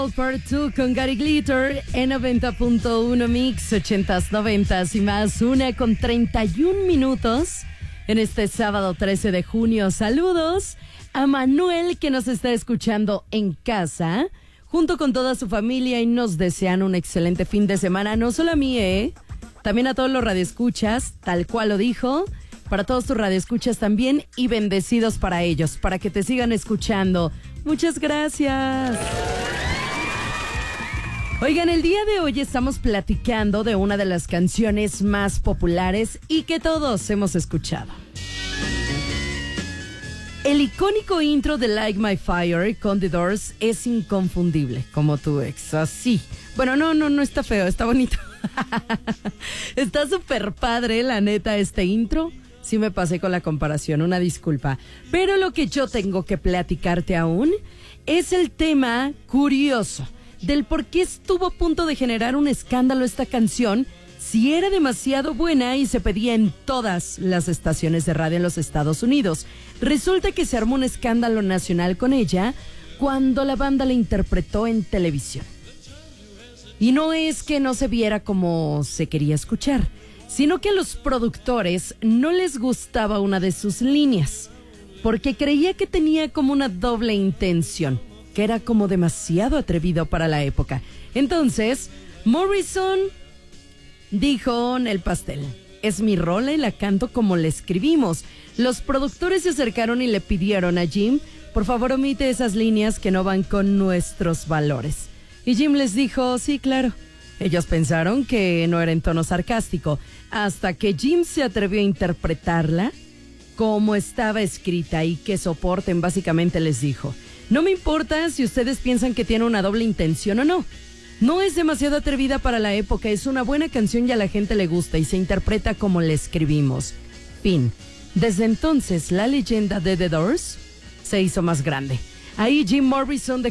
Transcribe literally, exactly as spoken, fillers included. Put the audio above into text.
Part dos con Gary Glitter en noventa punto uno Mix, ochentas, noventas y más. Una con treinta y un minutos en este sábado trece de junio. Saludos a Manuel, que nos está escuchando en casa junto con toda su familia y nos desean un excelente fin de semana. No solo a mí, ¿eh? También a todos los radioescuchas, tal cual lo dijo. Para todos tus radioescuchas también y bendecidos para ellos, para que te sigan escuchando. Muchas gracias. Oigan, el día de hoy estamos platicando de una de las canciones más populares y que todos hemos escuchado. El icónico intro de Like My Fire con The Doors es inconfundible, como tu ex, así. Bueno, no, no, no está feo, está bonito. Está súper padre, la neta, este intro. Sí me pasé con la comparación, una disculpa. Pero lo que yo tengo que platicarte aún es el tema curioso del por qué estuvo a punto de generar un escándalo esta canción, si era demasiado buena y se pedía en todas las estaciones de radio en los Estados Unidos. Resulta que se armó un escándalo nacional con ella cuando la banda la interpretó en televisión. Y no es que no se viera como se quería escuchar, sino que a los productores no les gustaba una de sus líneas, porque creía que tenía como una doble intención, que era como demasiado atrevido para la época. Entonces, Morrison dijo en el pastel: es mi rola y la canto como la escribimos. Los productores se acercaron y le pidieron a Jim: por favor, omite esas líneas que no van con nuestros valores. Y Jim les dijo: sí, claro. Ellos pensaron que no era en tono sarcástico, hasta que Jim se atrevió a interpretarla como estaba escrita y que soporten. Básicamente les dijo: no me importa si ustedes piensan que tiene una doble intención o no. No es demasiado atrevida para la época, es una buena canción y a la gente le gusta y se interpreta como la escribimos. Fin. Desde entonces, la leyenda de The Doors se hizo más grande. Ahí Jim Morrison dejó